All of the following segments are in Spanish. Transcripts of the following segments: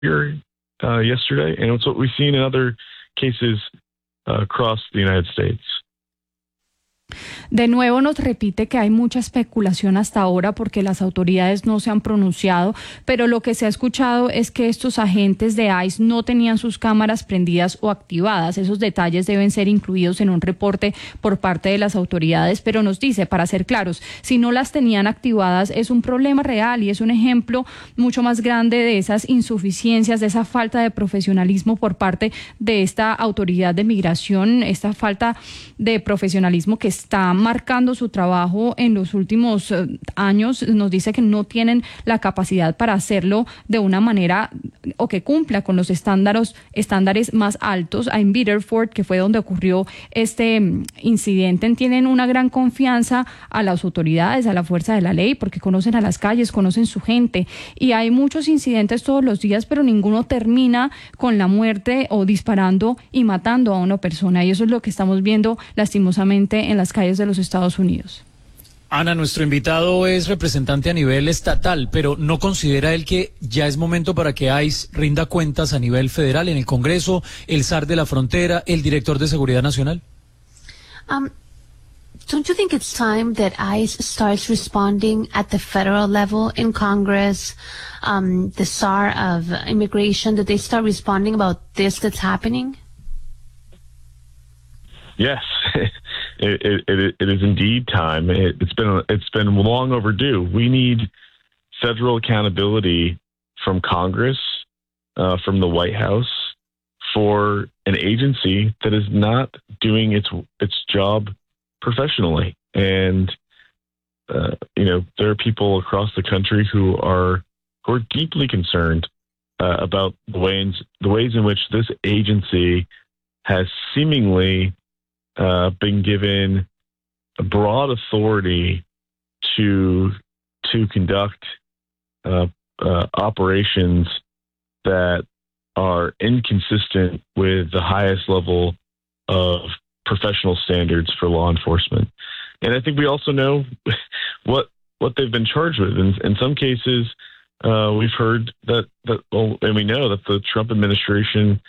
yesterday, and it's what we've seen in other cases across the United States. De nuevo nos repite que hay mucha especulación hasta ahora porque las autoridades no se han pronunciado, pero lo que se ha escuchado es que estos agentes de ICE no tenían sus cámaras prendidas o activadas. Esos detalles deben ser incluidos en un reporte por parte de las autoridades, pero nos dice, para ser claros, si no las tenían activadas es un problema real y es un ejemplo mucho más grande de esas insuficiencias, de esa falta de profesionalismo por parte de esta autoridad de migración, esta falta de profesionalismo que está marcando su trabajo en los últimos años. Nos dice que no tienen la capacidad para hacerlo de una manera o que cumpla con los estándares más altos. En Biddeford, que fue donde ocurrió este incidente, tienen una gran confianza a las autoridades, a la fuerza de la ley, porque conocen a las calles, conocen su gente, y hay muchos incidentes todos los días, pero ninguno termina con la muerte o disparando y matando a una persona, y eso es lo que estamos viendo lastimosamente en las calles de los Estados Unidos. Ana, nuestro invitado es representante a nivel estatal, pero ¿no considera él que ya es momento para que ICE rinda cuentas a nivel federal, en el Congreso, el SAR de la frontera, el director de Seguridad Nacional? Don't you think it's time that ICE starts responding at the federal level in Congress, the SAR of immigration, that they start responding about this that's happening? Yes, it is indeed time. It's been long overdue. We need federal accountability from Congress, from the White House, for an agency that is not doing its job professionally. And there are people across the country who are deeply concerned about the ways in which this agency has seemingly been given a broad authority to conduct operations that are inconsistent with the highest level of professional standards for law enforcement. And I think we also know what they've been charged with. In some cases, we've heard and we know that the Trump administration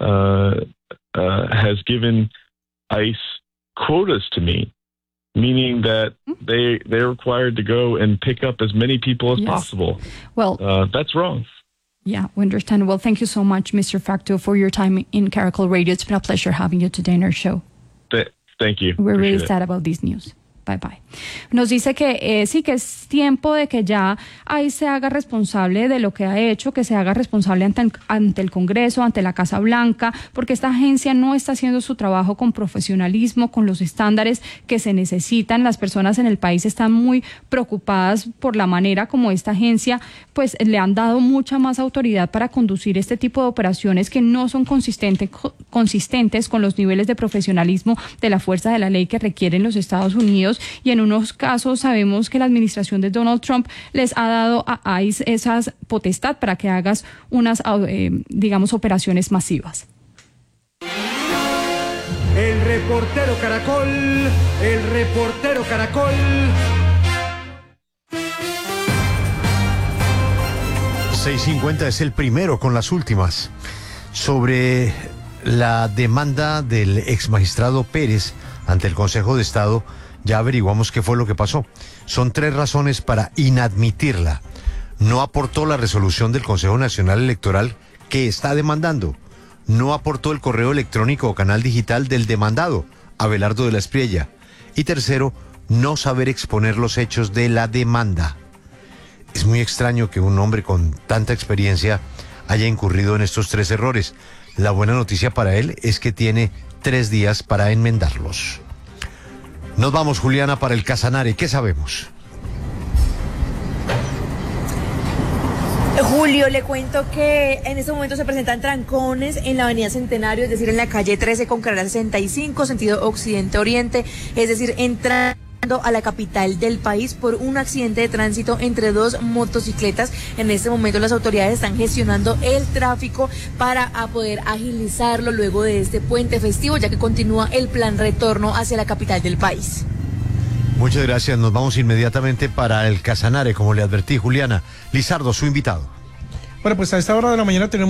has given ICE quotas to meet, meaning that they're required to go and pick up as many people as possible. Well, that's wrong. Yeah, we understand. Well, thank you so much, Mr. Facto, for your time in Caracol Radio. It's been a pleasure having you today in our show. Thank you. We're really sad about this news. Bye bye. Nos dice que sí, que es tiempo de que ya ahí se haga responsable de lo que ha hecho, que se haga responsable ante el Congreso, ante la Casa Blanca, porque esta agencia no está haciendo su trabajo con profesionalismo, con los estándares que se necesitan. Las personas en el país están muy preocupadas por la manera como esta agencia pues le han dado mucha más autoridad para conducir este tipo de operaciones que no son consistentes con los niveles de profesionalismo de la fuerza de la ley que requieren los Estados Unidos. Y en unos casos sabemos que la administración de Donald Trump les ha dado a ICE esa potestad para que hagas unas, operaciones masivas. El reportero Caracol. 6:50 es el primero con las últimas. Sobre la demanda del exmagistrado Pérez ante el Consejo de Estado, ya averiguamos qué fue lo que pasó. Son 3 razones para inadmitirla. No aportó la resolución del Consejo Nacional Electoral que está demandando. No aportó el correo electrónico o canal digital del demandado, Abelardo de la Espriella. Y tercero, no saber exponer los hechos de la demanda. Es muy extraño que un hombre con tanta experiencia haya incurrido en estos 3 errores. La buena noticia para él es que tiene 3 días para enmendarlos. Nos vamos, Juliana, para el Casanare. ¿Qué sabemos? Julio, le cuento que en este momento se presentan trancones en la avenida Centenario, es decir, en la calle 13 con carrera 65, sentido occidente-oriente, es decir, entrando a la capital del país por un accidente de tránsito entre 2 motocicletas. En este momento las autoridades están gestionando el tráfico para poder agilizarlo luego de este puente festivo, ya que continúa el plan retorno hacia la capital del país. Muchas gracias. Nos vamos inmediatamente para el Casanare, como le advertí, Juliana. Lizardo, su invitado. Bueno, pues a esta hora de la mañana tenemos